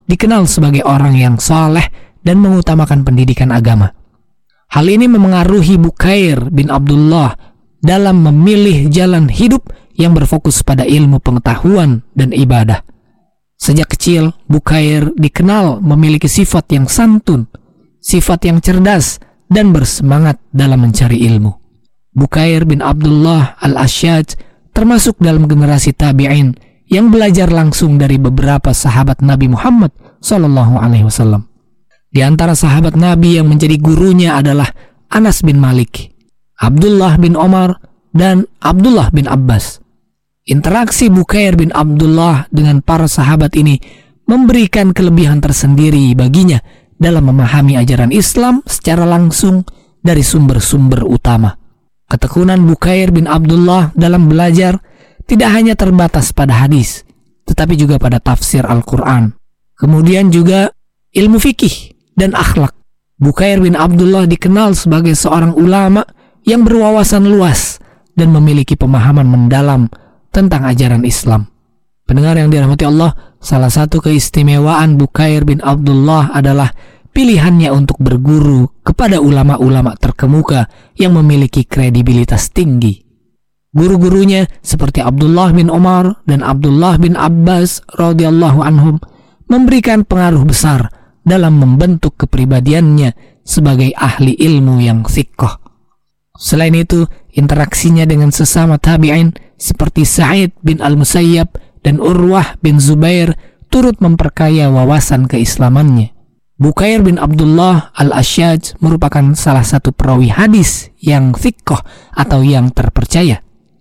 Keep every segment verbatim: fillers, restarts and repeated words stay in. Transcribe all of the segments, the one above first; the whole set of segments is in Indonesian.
dikenal sebagai orang yang saleh dan mengutamakan pendidikan agama. Hal ini memengaruhi Bukair bin Abdullah dalam memilih jalan hidup yang berfokus pada ilmu pengetahuan dan ibadah. Sejak kecil, Bukair dikenal memiliki sifat yang santun, sifat yang cerdas, dan bersemangat dalam mencari ilmu. Bukair bin Abdullah al-Ashaj termasuk dalam generasi tabi'in yang belajar langsung dari beberapa sahabat Nabi Muhammad shallallahu alaihi wasallam. Di antara sahabat Nabi yang menjadi gurunya adalah Anas bin Malik, Abdullah bin Omar, dan Abdullah bin Abbas. Interaksi Bukair bin Abdullah dengan para sahabat ini memberikan kelebihan tersendiri baginya dalam memahami ajaran Islam secara langsung dari sumber-sumber utama. Ketekunan Bukair bin Abdullah dalam belajar tidak hanya terbatas pada hadis, tetapi juga pada tafsir Al-Quran. Kemudian juga ilmu fikih dan akhlak. Bukair bin Abdullah dikenal sebagai seorang ulama yang berwawasan luas dan memiliki pemahaman mendalam tentang ajaran Islam. Pendengar yang dirahmati Allah, salah satu keistimewaan Bukair bin Abdullah adalah pilihannya untuk berguru kepada ulama-ulama terkemuka yang memiliki kredibilitas tinggi. Guru-gurunya seperti Abdullah bin Omar dan Abdullah bin Abbas radhiyallahu anhum memberikan pengaruh besar dalam membentuk kepribadiannya sebagai ahli ilmu yang thiqah. Selain itu, interaksinya dengan sesama tabi'in seperti Sa'id bin Al-Musayyab dan Urwah bin Zubair turut memperkaya wawasan keislamannya. Bukair bin Abdullah al-Ashaj merupakan salah satu perawi hadis yang thiqah atau yang terpercaya.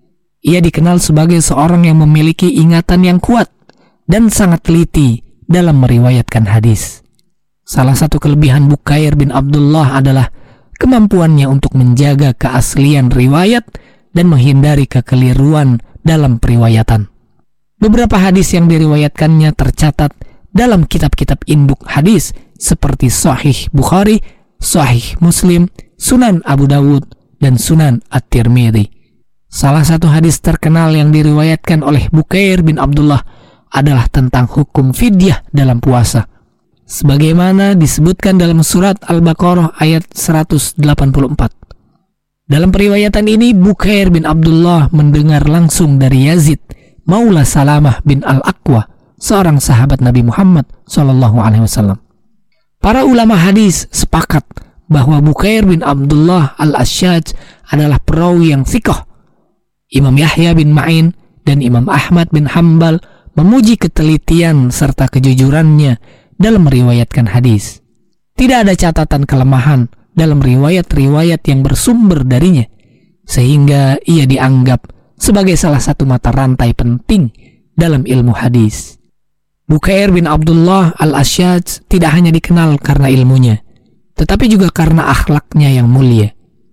Ia dikenal sebagai seorang yang memiliki ingatan yang kuat dan sangat teliti dalam meriwayatkan hadis. Salah satu kelebihan Bukair bin Abdullah adalah kemampuannya untuk menjaga keaslian riwayat dan menghindari kekeliruan dalam periwayatan. Beberapa hadis yang diriwayatkannya tercatat dalam kitab-kitab induk hadis seperti Sahih Bukhari, Sahih Muslim, Sunan Abu Dawud, dan Sunan At-Tirmidzi. Salah satu hadis terkenal yang diriwayatkan oleh Bukair bin Abdullah adalah tentang hukum fidyah dalam puasa, sebagaimana disebutkan dalam surat Al-Baqarah ayat seratus delapan puluh empat. Dalam periwayatan ini, Bukair bin Abdullah mendengar langsung dari Yazid, Maula Salamah bin Al-Aqwa, seorang sahabat Nabi Muhammad shallallahu alaihi wasallam. Para ulama hadis sepakat bahwa Bukair bin Abdullah al-Ashaj adalah perawi yang thiqah. Imam Yahya bin Ma'in dan Imam Ahmad bin Hambal memuji ketelitian serta kejujurannya dalam meriwayatkan hadis. Tidak ada catatan kelemahan dalam riwayat-riwayat yang bersumber darinya, sehingga ia dianggap sebagai salah satu mata rantai penting dalam ilmu hadis. Bukair bin Abdullah al-Ashaj tidak hanya dikenal karena ilmunya, tetapi juga karena akhlaknya yang mulia.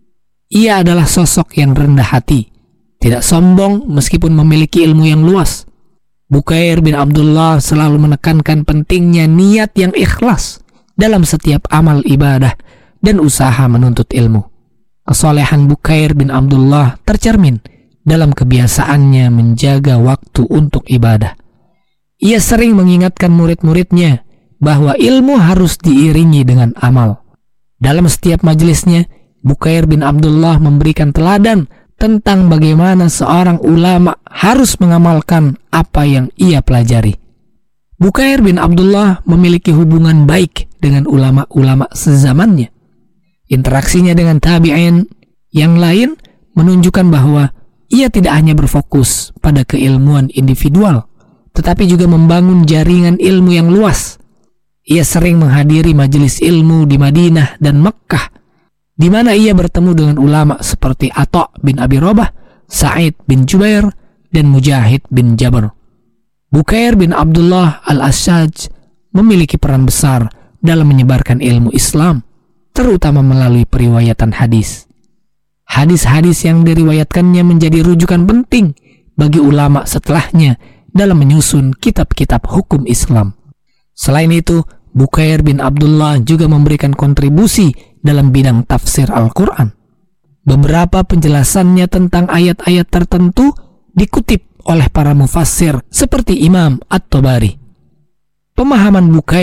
Ia adalah sosok yang rendah hati, tidak sombong meskipun memiliki ilmu yang luas. Bukair bin Abdullah selalu menekankan pentingnya niat yang ikhlas dalam setiap amal ibadah dan usaha menuntut ilmu. Kesolehan Bukair bin Abdullah tercermin dalam kebiasaannya menjaga waktu untuk ibadah. Ia sering mengingatkan murid-muridnya bahwa ilmu harus diiringi dengan amal. Dalam setiap majelisnya, Bukair bin Abdullah memberikan teladan tentang bagaimana seorang ulama harus mengamalkan apa yang ia pelajari. Bukair bin Abdullah memiliki hubungan baik dengan ulama-ulama sezamannya. Interaksinya dengan tabi'in yang lain menunjukkan bahwa ia tidak hanya berfokus pada keilmuan individual, tetapi juga membangun jaringan ilmu yang luas. Ia sering menghadiri majelis ilmu di Madinah dan Mekkah, di mana ia bertemu dengan ulama seperti Atha bin Abi Rabah, Sa'id bin Jubair, dan Mujahid bin Jabr. Bukair bin Abdullah al-Ashaj memiliki peran besar dalam menyebarkan ilmu Islam, terutama melalui periwayatan hadis. Hadis-hadis yang diriwayatkannya menjadi rujukan penting bagi ulama setelahnya dalam menyusun kitab-kitab hukum Islam. Selain itu, Bukair bin Abdullah juga memberikan kontribusi dalam bidang tafsir Al-Quran. Beberapa penjelasannya tentang ayat-ayat tertentu dikutip oleh para mufassir seperti Imam At-Tabari. Pemahaman Bukair